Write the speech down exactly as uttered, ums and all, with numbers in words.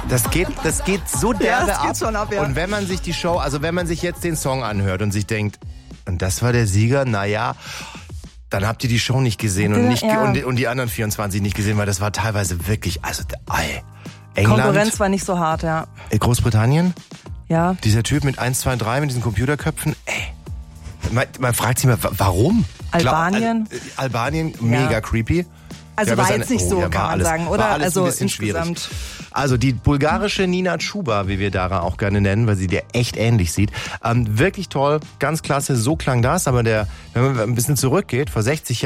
Das geht, das geht so derbe Ja, das ab. geht schon ab, ja. Und wenn man sich die Show, also wenn man sich jetzt den Song anhört und sich denkt, und das war der Sieger, naja, dann habt ihr die Show nicht gesehen und, nicht, Ja. und, und die anderen vierundzwanzig nicht gesehen, weil das war teilweise wirklich, also, ey, England, Konkurrenz war nicht so hart, ja. Großbritannien, Ja. dieser Typ mit eins, zwei, drei, mit diesen Computerköpfen, ey. Man, man fragt sich mal, warum? Albanien? Klar, Al- Albanien, mega Ja. creepy. Also Ja, war aber jetzt seine- nicht oh, so, ja, war kann man alles- sagen, oder? War alles Also ein bisschen insgesamt. schwierig. Also die bulgarische Nina Chuba, wie wir Dara auch gerne nennen, weil sie dir echt ähnlich sieht. Ähm, wirklich toll, ganz klasse, so klang das. Aber der, wenn man ein bisschen zurückgeht, vor sechzig Jahren,